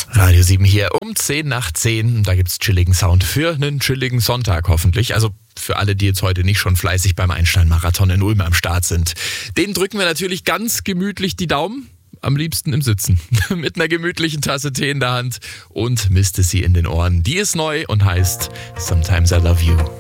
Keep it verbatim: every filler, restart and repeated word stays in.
Radio sieben hier um zehn nach zehn. Da gibt's chilligen Sound für einen chilligen Sonntag hoffentlich. Also für alle, die jetzt heute nicht schon fleißig beim Einstein-Marathon in Ulm am Start sind. Denen drücken wir natürlich ganz gemütlich die Daumen. Am liebsten im Sitzen. Mit einer gemütlichen Tasse Tee in der Hand und Misty in den Ohren. Die ist neu und heißt Sometimes I Love You.